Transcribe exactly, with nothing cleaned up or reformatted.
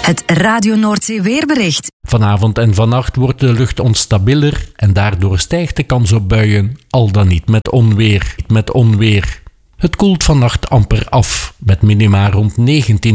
Het Radio Noordzee weerbericht. Vanavond en vannacht wordt de lucht onstabieler en daardoor stijgt de kans op buien, al dan niet met onweer. Met onweer. Het koelt vannacht amper af, met minima rond negentien